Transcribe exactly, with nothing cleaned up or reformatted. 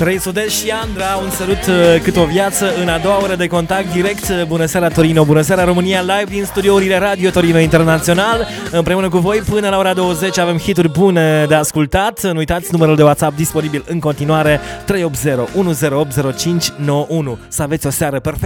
Trei Sudest și Andra, un sărut cât o viață în a doua oră de contact direct. Bună seara Torino, bună seara România, live din studiourile Radio Torino Internațional. Împreună cu voi până la ora douăzeci avem hituri bune de ascultat. Nu uitați numărul de WhatsApp disponibil în continuare trei opt zero unu zero opt zero cinci nouă unu. Să aveți o seară perfectă.